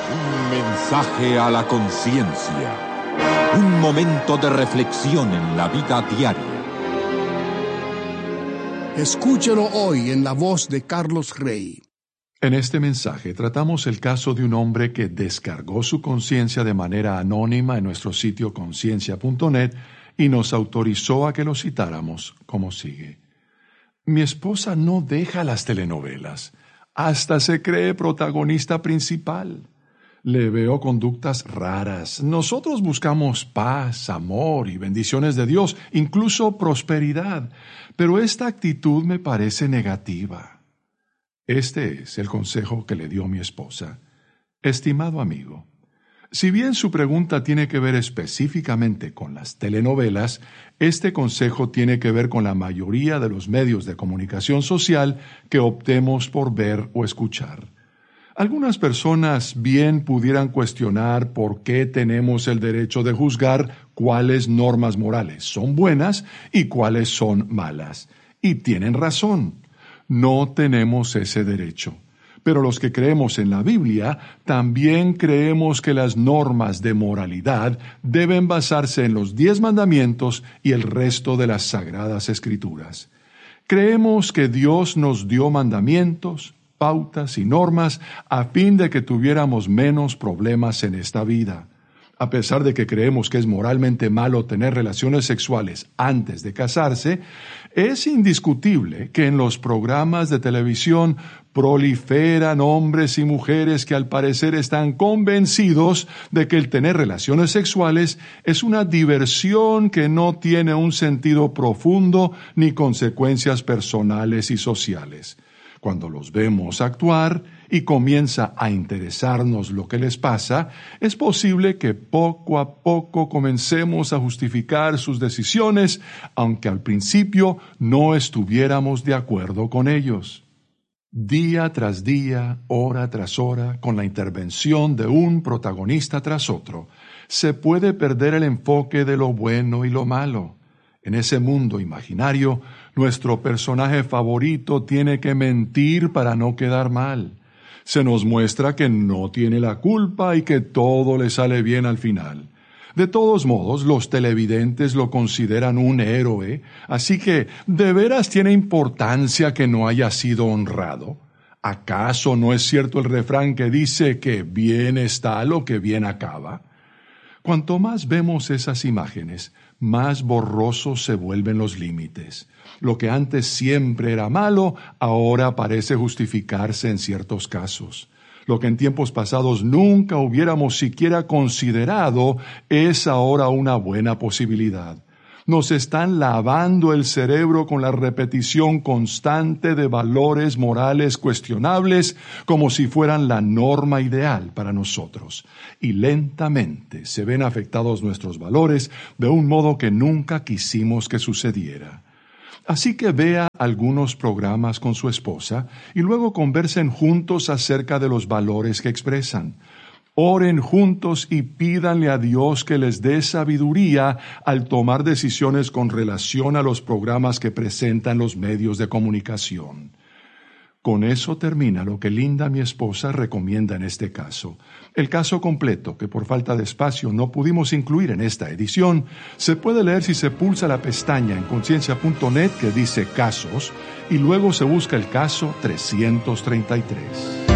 Un mensaje a la conciencia. Un momento de reflexión en la vida diaria. Escúchelo hoy en la voz de Carlos Rey. En este mensaje tratamos el caso de un hombre que descargó su conciencia de manera anónima en nuestro sitio conciencia.net y nos autorizó a que lo citáramos como sigue. Mi esposa no deja las telenovelas. Hasta se cree protagonista principal. Le veo conductas raras. Nosotros buscamos paz, amor y bendiciones de Dios, incluso prosperidad. Pero esta actitud me parece negativa. Este es el consejo que le dio mi esposa. Estimado amigo, si bien su pregunta tiene que ver específicamente con las telenovelas, este consejo tiene que ver con la mayoría de los medios de comunicación social que optemos por ver o escuchar. Algunas personas bien pudieran cuestionar por qué tenemos el derecho de juzgar cuáles normas morales son buenas y cuáles son malas. Y tienen razón, no tenemos ese derecho. Pero los que creemos en la Biblia también creemos que las normas de moralidad deben basarse en los 10 mandamientos y el resto de las sagradas escrituras. Creemos que Dios nos dio mandamientos, pautas y normas a fin de que tuviéramos menos problemas en esta vida. A pesar de que creemos que es moralmente malo tener relaciones sexuales antes de casarse, es indiscutible que en los programas de televisión proliferan hombres y mujeres que al parecer están convencidos de que el tener relaciones sexuales es una diversión que no tiene un sentido profundo ni consecuencias personales y sociales. Cuando los vemos actuar y comienza a interesarnos lo que les pasa, es posible que poco a poco comencemos a justificar sus decisiones, aunque al principio no estuviéramos de acuerdo con ellos. Día tras día, hora tras hora, con la intervención de un protagonista tras otro, se puede perder el enfoque de lo bueno y lo malo. En ese mundo imaginario, nuestro personaje favorito tiene que mentir para no quedar mal. Se nos muestra que no tiene la culpa y que todo le sale bien al final. De todos modos, los televidentes lo consideran un héroe, así que ¿de veras tiene importancia que no haya sido honrado? ¿Acaso no es cierto el refrán que dice que bien está lo que bien acaba? Cuanto más vemos esas imágenes, más borrosos se vuelven los límites. Lo que antes siempre era malo, ahora parece justificarse en ciertos casos. Lo que en tiempos pasados nunca hubiéramos siquiera considerado es ahora una buena posibilidad. Nos están lavando el cerebro con la repetición constante de valores morales cuestionables como si fueran la norma ideal para nosotros. Y lentamente se ven afectados nuestros valores de un modo que nunca quisimos que sucediera. Así que vea algunos programas con su esposa y luego conversen juntos acerca de los valores que expresan. Oren juntos y pídanle a Dios que les dé sabiduría al tomar decisiones con relación a los programas que presentan los medios de comunicación. Con eso termina lo que Linda, mi esposa, recomienda en este caso. El caso completo, que por falta de espacio no pudimos incluir en esta edición, se puede leer si se pulsa la pestaña en conciencia.net que dice Casos y luego se busca el caso 333.